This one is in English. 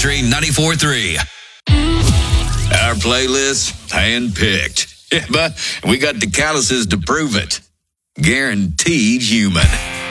Country 94.3. Our playlist, hand-picked. Yeah, but we got the calluses to prove it. Guaranteed human.